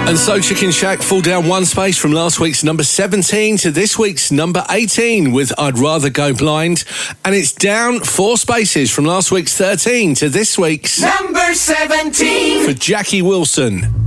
And so Chicken Shack fall down one space from last week's number 17 to this week's number 18 with I'd Rather Go Blind. And it's down 4 spaces from last week's 13 to this week's number 17 for Jackie Wilson.